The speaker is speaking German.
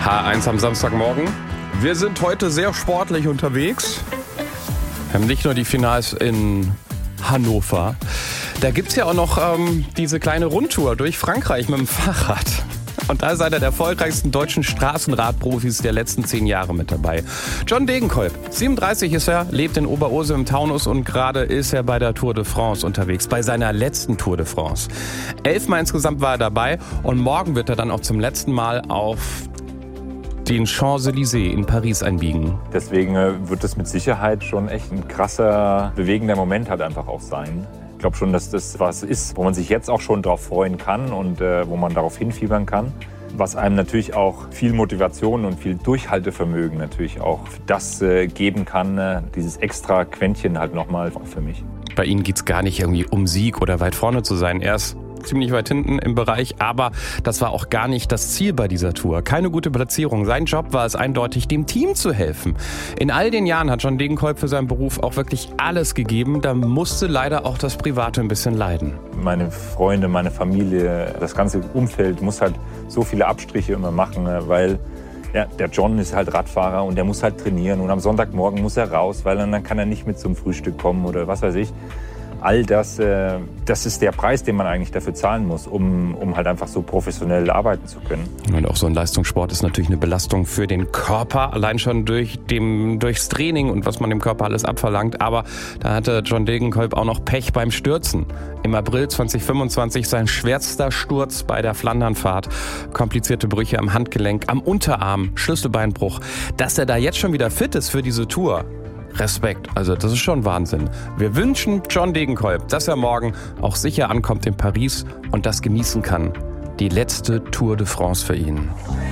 H1 am Samstagmorgen. Wir sind heute sehr sportlich unterwegs. Wir haben nicht nur die Finals in Hannover. Da gibt es ja auch noch diese kleine Rundtour durch Frankreich mit dem Fahrrad. Und da ist einer der erfolgreichsten deutschen Straßenradprofis der letzten 10 Jahre mit dabei. John Degenkolb, 37 ist er, lebt in Oberursel im Taunus und gerade ist er bei der Tour de France unterwegs, bei seiner letzten Tour de France. 11 Mal insgesamt war er dabei und morgen wird er dann auch zum letzten Mal auf den Champs-Élysées in Paris einbiegen. Deswegen wird es mit Sicherheit schon echt ein krasser, bewegender Moment halt einfach auch sein. Ich glaube schon, dass das was ist, wo man sich jetzt auch schon drauf freuen kann und wo man darauf hinfiebern kann. Was einem natürlich auch viel Motivation und viel Durchhaltevermögen natürlich auch das geben kann, dieses extra Quäntchen halt nochmal für mich. Bei Ihnen geht es gar nicht irgendwie um Sieg oder weit vorne zu sein. Er ist ziemlich weit hinten im Bereich, aber das war auch gar nicht das Ziel bei dieser Tour. Keine gute Platzierung. Sein Job war es eindeutig, dem Team zu helfen. In all den Jahren hat John Degenkolb für seinen Beruf auch wirklich alles gegeben. Da musste leider auch das Private ein bisschen leiden. Meine Freunde, meine Familie, das ganze Umfeld muss halt so viele Abstriche immer machen, weil ja, der John ist halt Radfahrer und der muss halt trainieren und am Sonntagmorgen muss er raus, weil dann kann er nicht mit zum Frühstück kommen oder was weiß ich. All das, das ist der Preis, den man eigentlich dafür zahlen muss, um halt einfach so professionell arbeiten zu können. Und auch so ein Leistungssport ist natürlich eine Belastung für den Körper, allein schon durchs Training und was man dem Körper alles abverlangt. Aber da hatte John Degenkolb auch noch Pech beim Stürzen. Im April 2025 sein schwerster Sturz bei der Flandernfahrt. Komplizierte Brüche am Handgelenk, am Unterarm, Schlüsselbeinbruch. Dass er da jetzt schon wieder fit ist für diese Tour. Respekt, also das ist schon Wahnsinn. Wir wünschen John Degenkolb, dass er morgen auch sicher ankommt in Paris und das genießen kann. Die letzte Tour de France für ihn.